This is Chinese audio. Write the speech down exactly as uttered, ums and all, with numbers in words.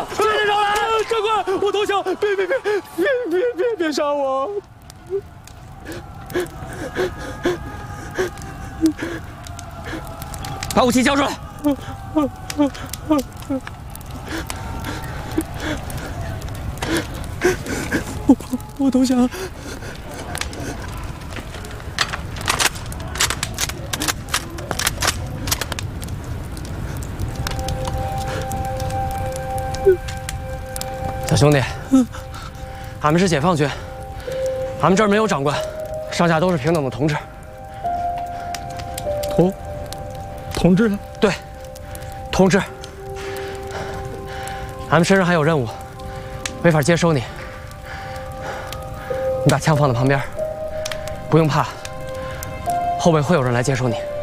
接着上来！ 长官，我投降！别别别别别别别杀我！ 把武器交出来！ 我我投降。 小兄弟，俺们是解放军，俺们这儿没有长官，上下都是平等的同志。 同同志？ 对，同志。俺们身上还有任务，没法接收你。你把枪放在旁边，不用怕，后面会有人来接收你。